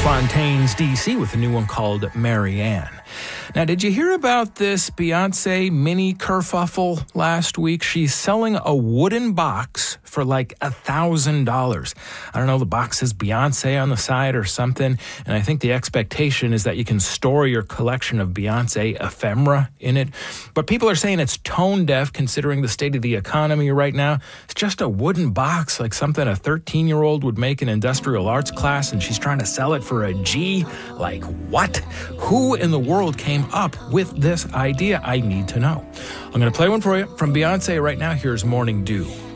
Fontaines, D.C. with a new one called Marianne. Now, did you hear about this Beyonce mini kerfuffle last week? She's selling a wooden box for like $1,000. I don't know, the box says Beyonce on the side or something, and I think the expectation is that you can store your collection of Beyonce ephemera in it. But people are saying it's tone deaf considering the state of the economy right now. It's just a wooden box, like something a 13-year-old would make in industrial arts class, and she's trying to sell it for a G. Like, what? Who in the world came up with this idea? I need to know. I'm going to play one for you from Beyonce right now. Here's Morning Dew.